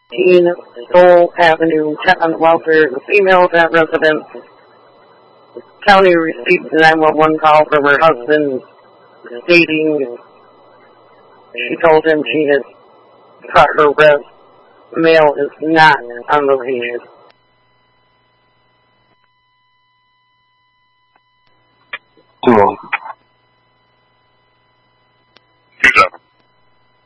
Dole Avenue, check on the welfare of the female of that residence. County received a 911 call from her husband stating she told him she had cut her wrist. Male is not on the lead. So